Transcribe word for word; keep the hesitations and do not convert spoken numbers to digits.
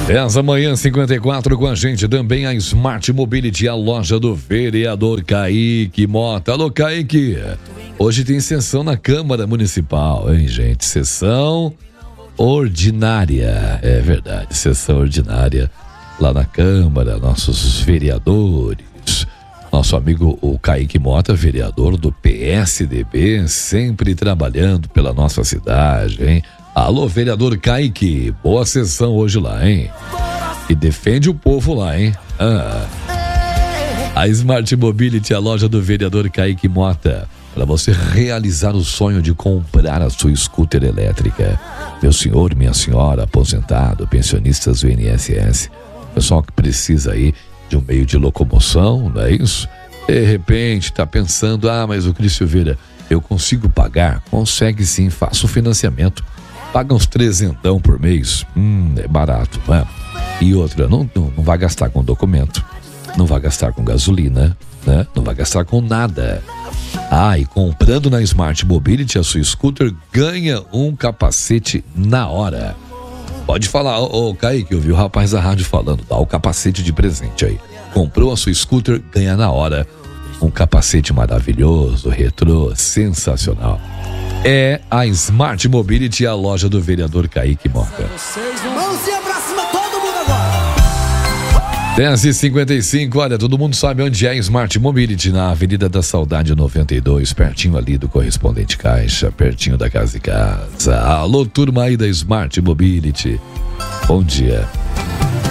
dez da manhã, cinquenta e quatro, com a gente também a Smart Mobility, a loja do vereador Kaique Mota. Alô, Kaique, hoje tem sessão na Câmara Municipal, hein, gente? Sessão ordinária, é verdade, sessão ordinária lá na Câmara, nossos vereadores, nosso amigo o Kaique Mota, vereador do P S D B, sempre trabalhando pela nossa cidade, hein? Alô, vereador Kaique, boa sessão hoje lá, hein? E defende o povo lá, hein? Ah. A Smart Mobility, a loja do vereador Kaique Mota, para você realizar o sonho de comprar a sua scooter elétrica. Meu senhor, minha senhora, aposentado, pensionistas do I N S S, pessoal que precisa aí de um meio de locomoção, não é isso? De repente tá pensando, ah, mas o Cris Silveira, eu consigo pagar? Consegue sim, faça o financiamento. Paga uns trezentão por mês, hum, é barato, não é? E outra, não, não, não vai gastar com documento, não vai gastar com gasolina, né? Não vai gastar com nada. Ah, e comprando na Smart Mobility a sua scooter, ganha um capacete na hora. Pode falar, ô, ô Kaique, eu vi o rapaz da rádio falando, dá o capacete de presente aí. Comprou a sua scooter, ganha na hora um capacete maravilhoso, retrô, sensacional. É a Smart Mobility, a loja do vereador Kaique Mota. Mãozinha pra cima, todo mundo agora. dez e cinquenta e cinco, olha, todo mundo sabe onde é a Smart Mobility, na Avenida da Saudade noventa e dois, pertinho ali do Correspondente Caixa, pertinho da Casa e Casa. Alô, turma aí da Smart Mobility. Bom dia.